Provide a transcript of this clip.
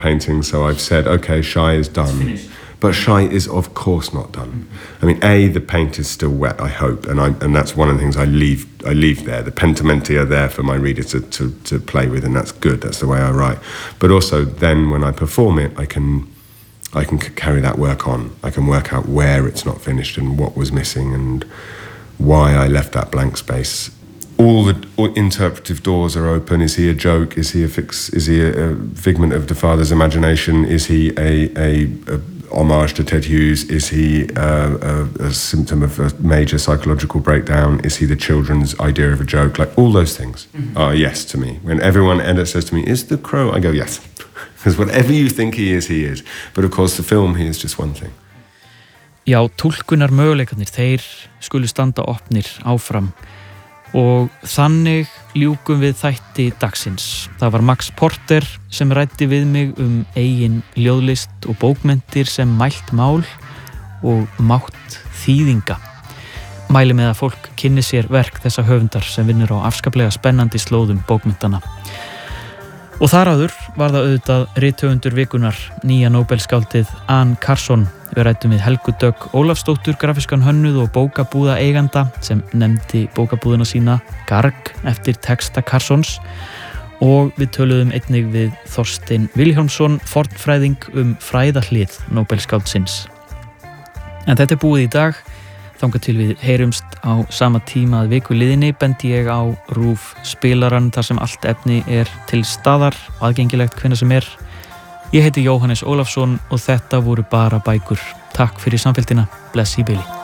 painting, so I've said, okay, Shy is done. But Shy is, of course, not done. I mean, the paint is still wet, I hope, and that's one of the things I leave there. The pentimenti are there for my reader to play with, and that's good. That's the way I write. But also, then when I perform it, I can carry that work on. I can work out where it's not finished and what was missing and why I left that blank space. All the interpretive doors are open. Is he a joke? Is he a figment of the father's imagination? Is he a homage to Ted Hughes? Is he a symptom of a major psychological breakdown? Is he the children's idea of a joke? Like, all those things are yes to me. When everyone says to me, is the crow? I go, yes. Because whatever you think he is. But of course, the film, he is just one thing. Já, túlkunar möguleikarnir, þeir skulu standa opnir áfram. Og þannig ljúkum við þætti dagsins. Það var Max Porter sem ræddi við mig eigin ljóðlist og bókmenntir sem mælt mál og mátt þýðinga. Mæli með að fólk kynni sér verk þessa höfundar sem vinnur á afskaplega spennandi slóðum bókmenntana. Og þar áður var það auðvitað rithöfundur vikunar, nýja Nóbelsskáldið Anne Carson. Við ræddum við Helgu Dögg Ólafsdóttur, grafískan hönnuð og bókabúða eiganda sem nefndi bókabúðuna sína Garg eftir texta Carsons, og við töluðum einnig við Þorstein Vilhjálmsson, fornfræðing fræðahlið Nóbelsskáldsins. En þetta búið í dag. Þangað til við heyrumst á sama tíma að viku liðinni bendi ég á RÚV spilarann þar sem allt efni til staðar, aðgengilegt hvenær sem Ég heiti Jóhannes Ólafsson og þetta voru bara bækur. Takk fyrir samfylgdina. Bless í bili.